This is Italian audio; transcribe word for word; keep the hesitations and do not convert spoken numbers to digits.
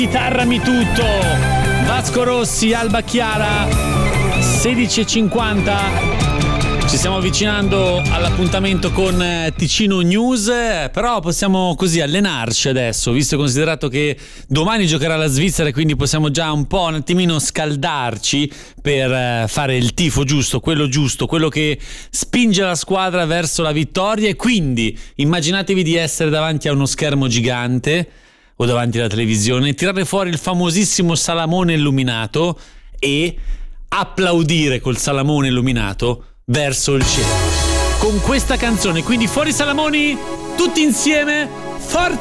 Chitarrami tutto. Vasco Rossi, Alba Chiara, sedici e cinquanta. Ci stiamo avvicinando all'appuntamento con Ticino News, però possiamo così allenarci adesso, visto e considerato che domani giocherà la Svizzera e quindi possiamo già un po' un attimino scaldarci per fare il tifo giusto, quello giusto, quello che spinge la squadra verso la vittoria. E quindi immaginatevi di essere davanti a uno schermo gigante o davanti alla televisione, tirare fuori il famosissimo salamone illuminato e applaudire col salamone illuminato verso il cielo con questa canzone. Quindi fuori Salamoni, tutti insieme, forza!